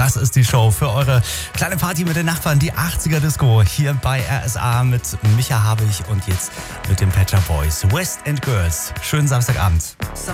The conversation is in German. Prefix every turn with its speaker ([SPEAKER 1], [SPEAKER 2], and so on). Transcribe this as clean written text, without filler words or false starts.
[SPEAKER 1] Das ist die Show für eure kleine Party mit den Nachbarn, die 80er Disco hier bei RSA mit Micha Habich und jetzt mit den Pet Shop Boys, West End Girls. Schönen Samstagabend.